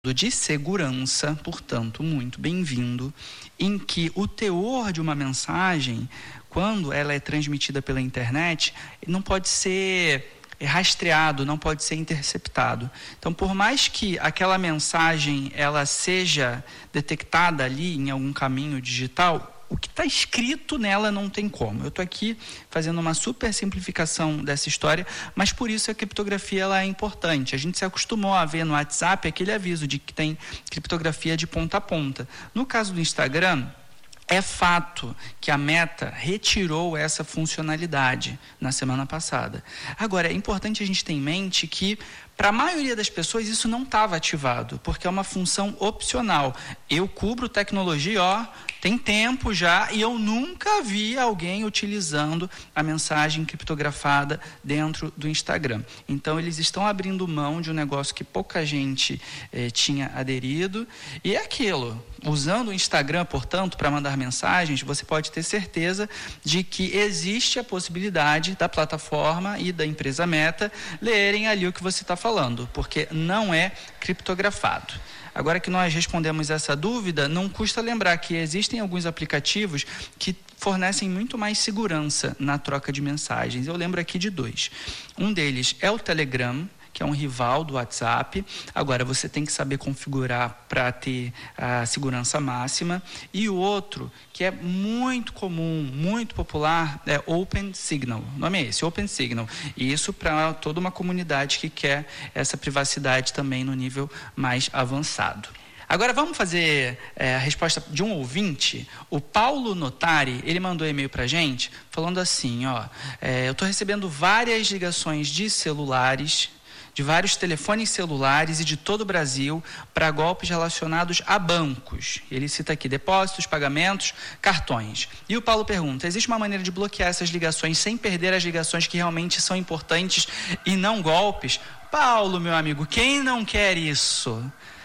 de segurança, portanto, muito bem-vindo, em que o teor de uma mensagem, quando ela é transmitida pela internet, não pode ser rastreado, não pode ser interceptado. Então, por mais que aquela mensagem ela seja detectada ali em algum caminho digital, o que está escrito nela não tem como. Eu estou aqui fazendo uma super simplificação dessa história, mas por isso a criptografia ela é importante. A gente se acostumou a ver no WhatsApp aquele aviso de que tem criptografia de ponta a ponta. No caso do Instagram, é fato que a Meta retirou essa funcionalidade na semana passada. Agora, é importante a gente ter em mente que, para a maioria das pessoas, isso não estava ativado, porque é uma função opcional. Eu cubro tecnologia, tem tempo já, e eu nunca vi alguém utilizando a mensagem criptografada dentro do Instagram. Então, eles estão abrindo mão de um negócio que pouca gente tinha aderido, e é aquilo. Usando o Instagram, portanto, para mandar mensagens, você pode ter certeza de que existe a possibilidade da plataforma e da empresa Meta lerem ali o que você está falando, porque não é criptografado. Agora que nós respondemos essa dúvida, não custa lembrar que existem alguns aplicativos que fornecem muito mais segurança na troca de mensagens. Eu lembro aqui de 2. Um deles é o Telegram, que é um rival do WhatsApp. Agora, você tem que saber configurar para ter a segurança máxima. E o outro, que é muito comum, muito popular, é OpenSignal. O nome é esse, OpenSignal. E isso para toda uma comunidade que quer essa privacidade também no nível mais avançado. Agora vamos fazer a resposta de um ouvinte. O Paulo Notari, ele mandou e-mail para a gente falando assim, eu estou recebendo várias ligações de celulares, de vários telefones celulares e de todo o Brasil para golpes relacionados a bancos. Ele cita aqui depósitos, pagamentos, cartões. E o Paulo pergunta, existe uma maneira de bloquear essas ligações sem perder as ligações que realmente são importantes e não golpes? Paulo, meu amigo, quem não quer isso?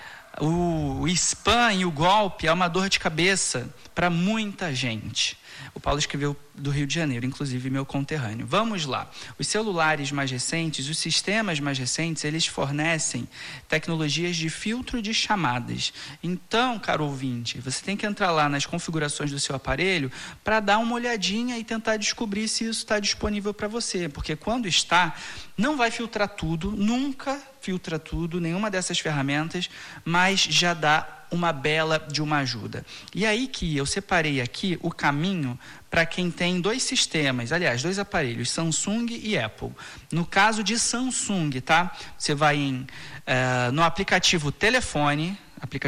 O spam e o golpe é uma dor de cabeça para muita gente. O Paulo escreveu do Rio de Janeiro, inclusive meu conterrâneo. Vamos lá. Os celulares mais recentes, os sistemas mais recentes, eles fornecem tecnologias de filtro de chamadas. Então, caro ouvinte, você tem que entrar lá nas configurações do seu aparelho para dar uma olhadinha e tentar descobrir se isso está disponível para você. Porque quando está, não vai filtrar tudo, nunca filtra tudo, nenhuma dessas ferramentas, mas já dá uma bela de uma ajuda. E aí que eu separei aqui o caminho para quem tem 2 sistemas, aliás, 2 aparelhos, Samsung e Apple. No caso de Samsung, tá? Você vai no aplicativo Telefone,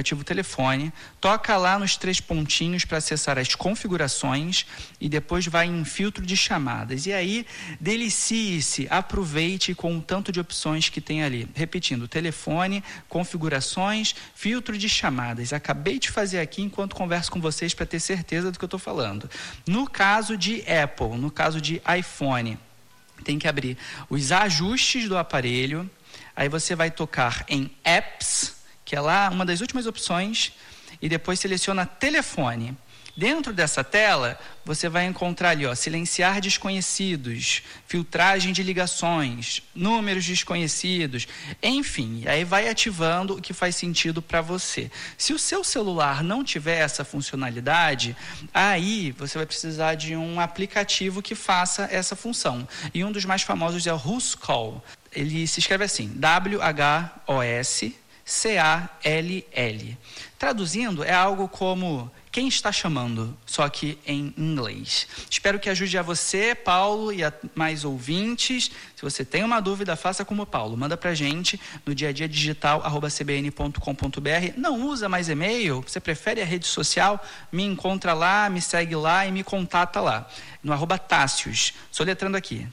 toca lá nos 3 pontinhos para acessar as configurações e depois vai em filtro de chamadas. E aí, delicie-se, aproveite com o tanto de opções que tem ali. Repetindo, telefone, configurações, filtro de chamadas. Acabei de fazer aqui enquanto converso com vocês para ter certeza do que eu estou falando. No caso de Apple, no caso de iPhone, tem que abrir os ajustes do aparelho, aí você vai tocar em Apps, que é lá uma das últimas opções, e depois seleciona telefone. Dentro dessa tela, você vai encontrar ali, silenciar desconhecidos, filtragem de ligações, números desconhecidos, enfim, aí vai ativando o que faz sentido para você. Se o seu celular não tiver essa funcionalidade, aí você vai precisar de um aplicativo que faça essa função. E um dos mais famosos é o WhosCall. Ele se escreve assim, WHOSCALL. Traduzindo, é algo como quem está chamando, só que em inglês. Espero que ajude a você, Paulo, e a mais ouvintes. Se você tem uma dúvida, faça como o Paulo. Manda pra gente no diadiadigital@cbn.com.br. Não usa mais e-mail? Você prefere a rede social? Me encontra lá, me segue lá e me contata lá. No @Tássius. Soletrando aqui.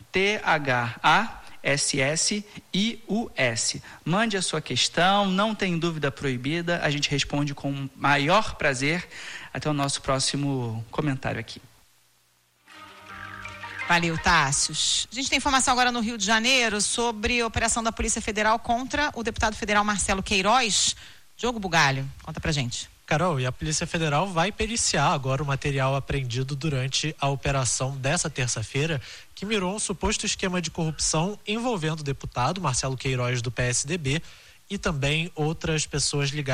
THASSIUS. Mande a sua questão, não tem dúvida proibida, a gente responde com o maior prazer. Até o nosso próximo comentário aqui. Valeu, Tássius. A gente tem informação agora no Rio de Janeiro sobre a operação da Polícia Federal contra o deputado federal Marcelo Queiroz. Diogo Bugalho, conta pra gente. Carol, e a Polícia Federal vai periciar agora o material apreendido durante a operação dessa terça-feira, que mirou um suposto esquema de corrupção envolvendo o deputado Marcelo Queiroz, do PSDB, e também outras pessoas ligadas